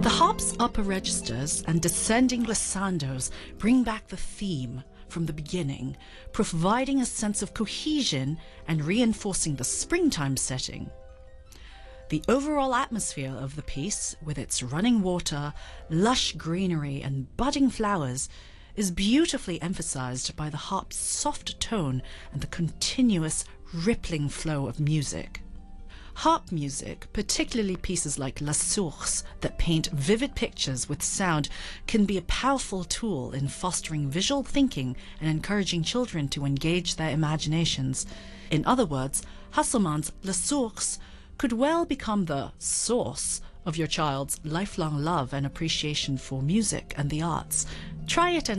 The harp's upper registers and descending glissandos bring back the theme from the beginning, providing a sense of cohesion and reinforcing the springtime setting. The overall atmosphere of the piece, with its running water, lush greenery, and budding flowers, is beautifully emphasized by the harp's soft tone and the continuous rippling flow of music. Harp music, particularly pieces like La Source that paint vivid pictures with sound, can be a powerful tool in fostering visual thinking and encouraging children to engage their imaginations. In other words, Hasselmann's La Source could well become the source of your child's lifelong love and appreciation for music and the arts. Try it and